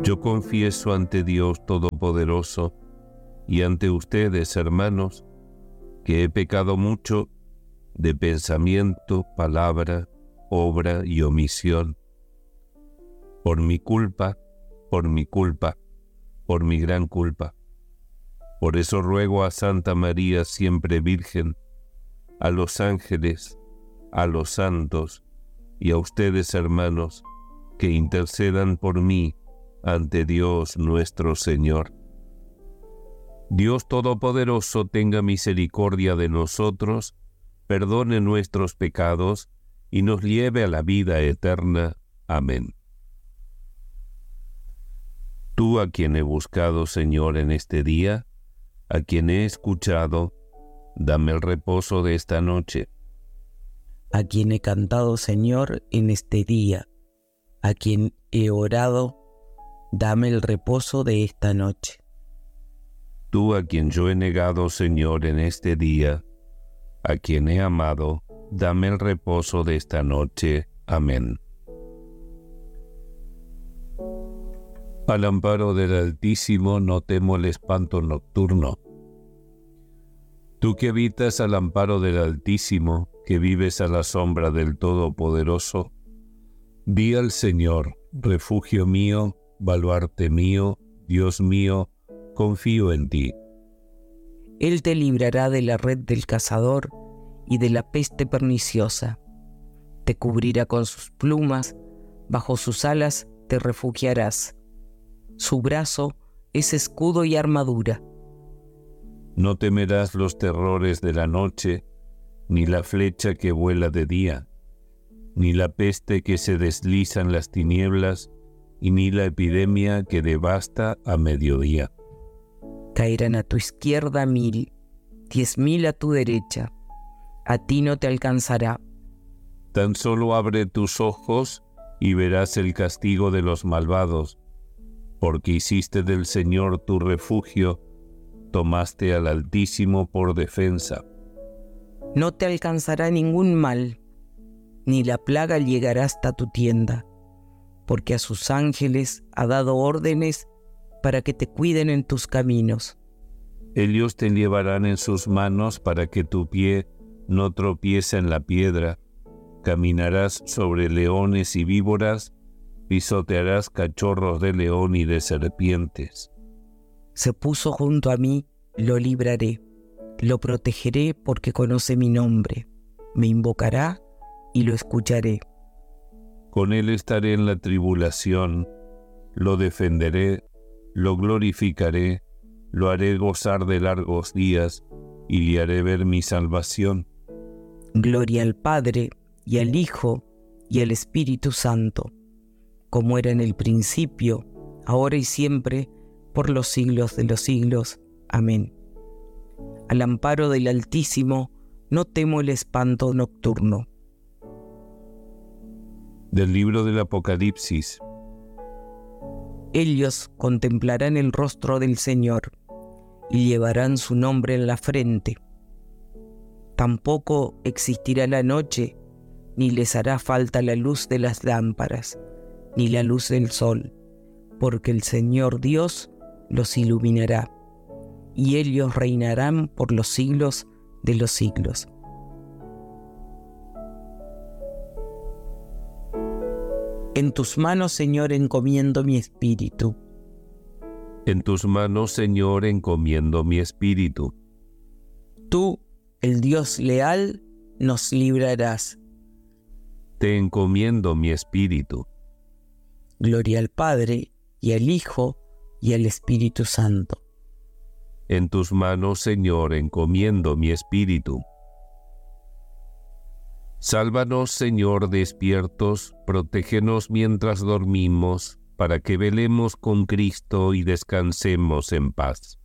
Yo confieso ante Dios Todopoderoso y ante ustedes, hermanos, que he pecado mucho de pensamiento, palabra, obra y omisión. Por mi culpa, por mi gran culpa. Por eso ruego a Santa María siempre Virgen, a los ángeles, a los santos y a ustedes, hermanos, que intercedan por mí ante Dios nuestro Señor. Dios Todopoderoso tenga misericordia de nosotros, perdone nuestros pecados y nos lleve a la vida eterna. Amén. Tú a quien he buscado, Señor, en este día, a quien he escuchado, dame el reposo de esta noche. A quien he cantado, Señor, en este día, a quien he orado, dame el reposo de esta noche. Tú a quien yo he negado, Señor, en este día, a quien he amado, dame el reposo de esta noche. Amén. Al amparo del Altísimo no temo el espanto nocturno. Tú que habitas al amparo del Altísimo, que vives a la sombra del Todopoderoso, di al Señor, refugio mío, baluarte mío, Dios mío, confío en ti. Él te librará de la red del cazador y de la peste perniciosa. Te cubrirá con sus plumas, bajo sus alas te refugiarás. Su brazo es escudo y armadura. No temerás los terrores de la noche, ni la flecha que vuela de día, ni la peste que se desliza en las tinieblas, y ni la epidemia que devasta a mediodía. Caerán a tu izquierda 1000, 10.000 a tu derecha. A ti no te alcanzará. Tan solo abre tus ojos y verás el castigo de los malvados, porque hiciste del Señor tu refugio, tomaste al Altísimo por defensa. No te alcanzará ningún mal, ni la plaga llegará hasta tu tienda, porque a sus ángeles ha dado órdenes para que te cuiden en tus caminos. Ellos te llevarán en sus manos para que tu pie no tropiece en la piedra. Caminarás sobre leones y víboras, pisotearás cachorros de león y de serpientes. Se puso junto a mí, lo libraré, lo protegeré porque conoce mi nombre. Me invocará y lo escucharé. Con él estaré en la tribulación, lo defenderé, lo glorificaré, lo haré gozar de largos días y le haré ver mi salvación. Gloria al Padre, y al Hijo, y al Espíritu Santo, como era en el principio, ahora y siempre, por los siglos de los siglos. Amén. Al amparo del Altísimo, no temo el espanto nocturno. Del libro del Apocalipsis. Ellos contemplarán el rostro del Señor y llevarán su nombre en la frente. Tampoco existirá la noche, ni les hará falta la luz de las lámparas, ni la luz del sol, porque el Señor Dios los iluminará, y ellos reinarán por los siglos de los siglos. En tus manos, Señor, encomiendo mi espíritu. En tus manos, Señor, encomiendo mi espíritu. Tú, el Dios leal, nos librarás. Te encomiendo mi espíritu. Gloria al Padre, y al Hijo, y al Espíritu Santo. En tus manos, Señor, encomiendo mi espíritu. Sálvanos, Señor, despiertos, protégenos mientras dormimos, para que velemos con Cristo y descansemos en paz.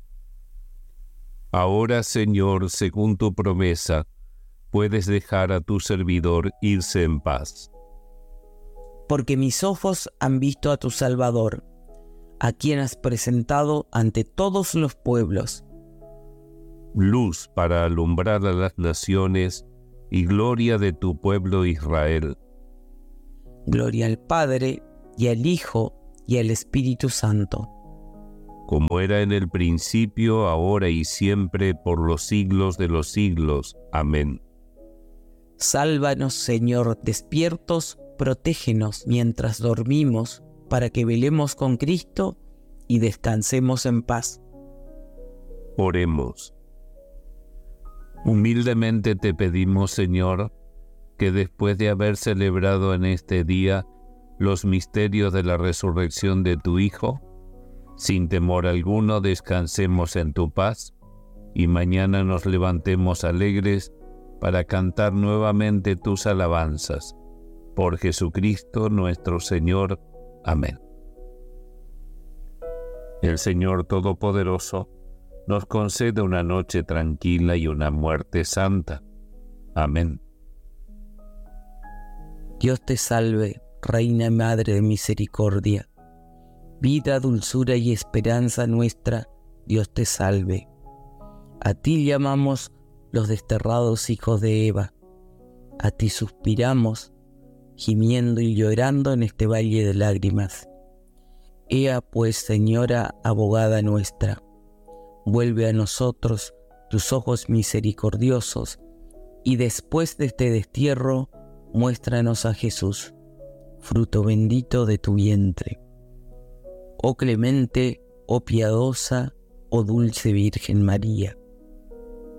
Ahora, Señor, según tu promesa, puedes dejar a tu servidor irse en paz. Porque mis ojos han visto a tu Salvador, a quien has presentado ante todos los pueblos. Luz para alumbrar a las naciones y gloria de tu pueblo Israel. Gloria al Padre, y al Hijo, y al Espíritu Santo. Como era en el principio, ahora y siempre, por los siglos de los siglos. Amén. Sálvanos, Señor, despiertos, protégenos mientras dormimos, para que velemos con Cristo y descansemos en paz. Oremos. Humildemente te pedimos, Señor, que después de haber celebrado en este día los misterios de la resurrección de tu Hijo, sin temor alguno descansemos en tu paz y mañana nos levantemos alegres para cantar nuevamente tus alabanzas. Por Jesucristo nuestro Señor. Amén. El Señor Todopoderoso nos concede una noche tranquila y una muerte santa. Amén. Dios te salve, Reina y Madre de misericordia. Vida, dulzura y esperanza nuestra, Dios te salve. A ti llamamos los desterrados hijos de Eva. A ti suspiramos, gimiendo y llorando en este valle de lágrimas. Ea pues, Señora, abogada nuestra, vuelve a nosotros tus ojos misericordiosos, y después de este destierro, muéstranos a Jesús, fruto bendito de tu vientre. Oh clemente, oh piadosa, oh dulce Virgen María,